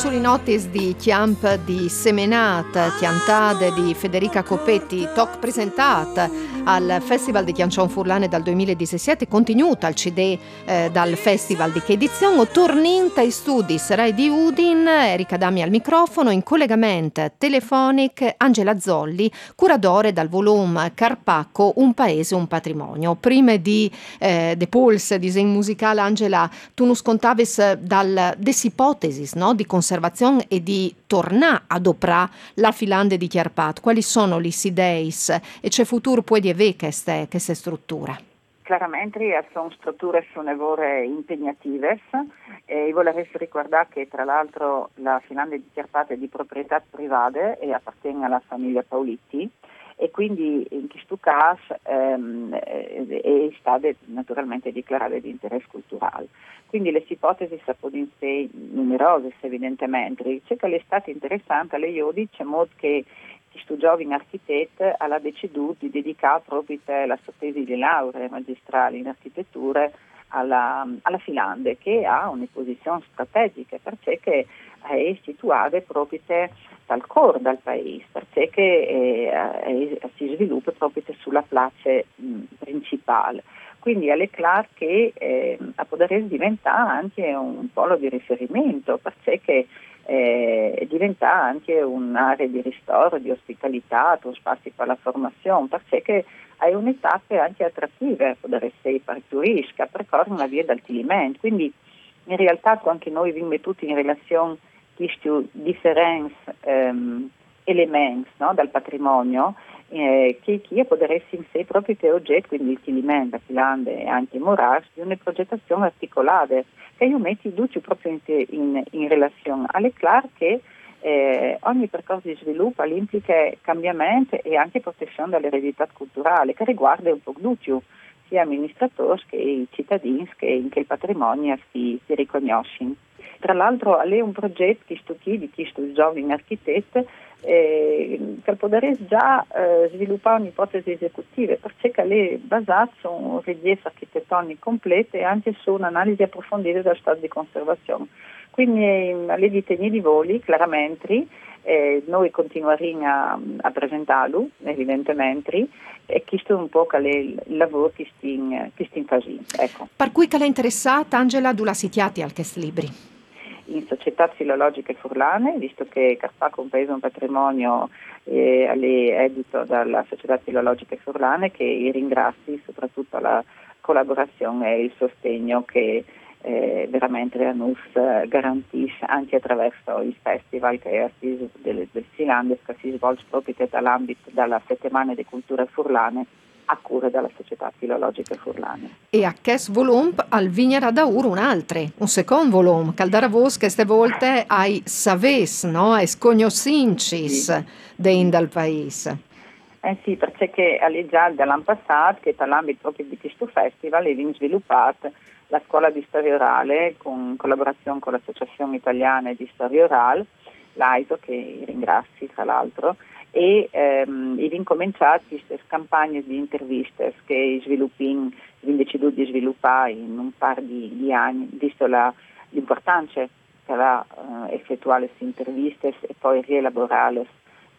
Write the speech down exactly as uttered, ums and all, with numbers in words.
Suli notis di Chiamp di Semenat, Chiantade di Federica Coppetti, toc presentat al Festival di Chiancion Furlane dal duemiladiciassette, continuata al C D eh, dal Festival di che edizione, torninta ai studi Rai di Udin, Erika Dami al microfono, in collegamento telefonic Angela Zolli, curatore dal volume Carpacco, Un paese, un patrimonio. Prima di eh, De Puls, disegno musicale, Angela, tu non scontavis dal des ipotesis, no? Di conservazione e di tornare ad operare la filande di Chiarpat. Quali sono gli ideis e c'è futuro poi di avere queste, queste strutture? Chiaramente sono strutture sonevore impegnative e io vorrei ricordare che tra l'altro la Finlandia di Chiarpat è di proprietà privata e appartiene alla famiglia Paulitti e quindi in questo caso ehm, è stata naturalmente dichiarata di interesse culturale. Quindi le ipotesi sono numerose evidentemente. C'è che è stato interessante alle Iodi, c'è modo che questo giovane architetto ha deciso di dedicare proprio la sua tesi di laurea magistrale in architettura alla, alla Finlandia, che ha una posizione strategica perché è situata proprio dal cuore del paese, perché eh, si sviluppa proprio sulla place mh, principale. Quindi è chiaro che eh, potrebbe diventare anche un polo di riferimento, perché eh, diventa anche un'area di ristoro, di ospitalità, un spazio per la formazione, perché è un'età anche attrattiva, potrebbe essere per i turisti, che percorrono la via d'altilimento. Quindi in realtà anche noi viviamo tutti in relazione a questi differenti ehm, elementi, no, dal patrimonio, eh, che chi potrebbe essere in sé proprio che oggetto, quindi il tilimento, la Finlandia e anche il Moraes, di una progettazione articolata, che io metti tutti proprio in, in, in relazione. È chiaro che eh, ogni percorso di sviluppo implica cambiamento e anche protezione dell'eredità culturale, che riguarda un po' tutti, sia amministratori che i cittadini che in che il patrimonio si, si riconoscono. Tra l'altro è un progetto che sto chi, di questo giovane architetto eh, per poter già eh, sviluppare un'ipotesi esecutiva, perché è basata su un rilievo architettonico completo e anche su un'analisi approfondita del stato di conservazione. Quindi alle di tenere di voli, chiaramente, eh, noi continueremo a, a presentarlo, evidentemente, e questo è un po' il lavoro che stiamo facendo. Ecco. Per cui che l'è interessata, Angela, tu la sitiati al Chest Libri? In società filologiche furlane, visto che Carpacco è un paese un patrimonio eh, è edito dalla società filologiche furlane, che ringrazio soprattutto la collaborazione e il sostegno che eh, veramente la N U S garantisce anche attraverso il festival che è del, del Finlandia, che si svolge proprio dall'ambito della settimana di culture furlane a cura della società filologica furlane. E a che volume al Vignera d'Aur un altro, un secondo volume, Caldara Vos, che queste volte ai saves, no? Ai scognosincis sì. Dein dal paese. Eh sì, perché è già dall'anno passato che nell'ambito proprio di questo festival è sviluppata la scuola di storia orale con collaborazione con l'Associazione Italiana di Storia Orale, l'A I S O, che ringrazio tra l'altro, e ehm, è incominciato queste campagne di interviste che sviluppino, abbiamo deciso di sviluppare in un par di, di anni, visto la, l'importanza che va eh, effettuare queste interviste e poi rielaborarle